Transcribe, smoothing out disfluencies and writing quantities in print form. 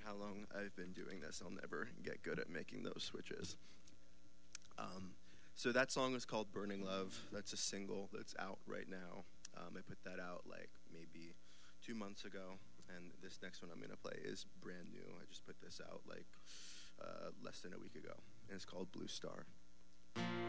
how long I've been doing this, I'll never get good at making those switches. So that song is called Burning Love. That's a single that's out right now. I put that out like maybe 2 months ago, and this next one I'm going to play is brand new. I just put this out like less than a week ago, and it's called Blue Star.